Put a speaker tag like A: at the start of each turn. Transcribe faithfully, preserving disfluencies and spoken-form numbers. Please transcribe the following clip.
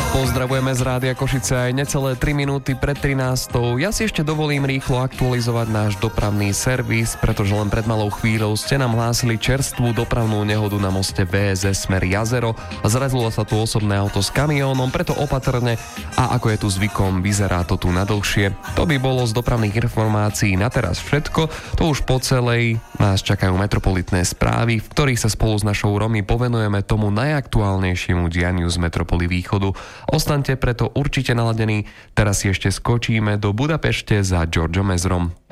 A: Pozdravujeme z Rádia Košice aj necelé tri minúty pred trinástou. Ja si ešte dovolím rýchlo aktualizovať náš dopravný servis, pretože len pred malou chvíľou ste nám hlásili čerstvú dopravnú nehodu na moste vé es es smer Jazero a zrazilo sa tu osobné auto s kamiónom, preto opatrne a ako je tu zvykom, vyzerá to tu na dlhšie. To by bolo z dopravných informácií na teraz všetko. To už po celej nás čakajú metropolitné správy, v ktorých sa spolu s našou Romy povenujeme tomu najaktuálnejšiemu dianiu z metropoly východu. Ostaňte preto určite naladení, teraz si ešte skočíme do Budapešte za Georgeom Ezrom.